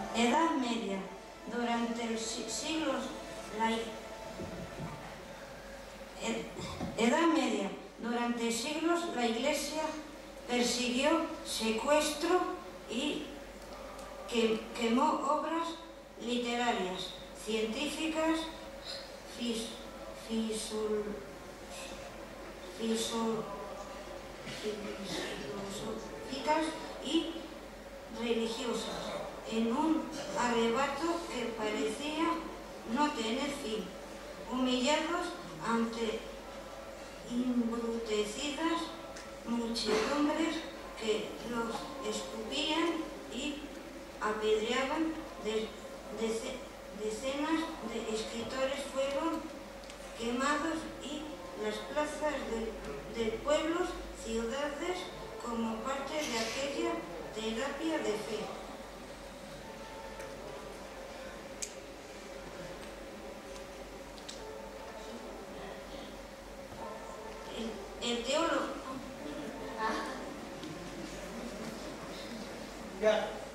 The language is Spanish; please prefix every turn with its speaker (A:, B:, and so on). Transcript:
A: Edad Media. Durante los siglos Edad Media. Durante siglos la Iglesia persiguió, secuestró y quemó obras literarias, científicas, filosóficas y religiosas, en un arrebato que parecía no tener fin, humillados ante embrutecidas muchedumbres que los escupían y apedreaban. Decenas de escritores fueron quemados y las plazas de pueblos, ciudades, como parte de aquella terapia de fe. El teólogo.
B: Ya.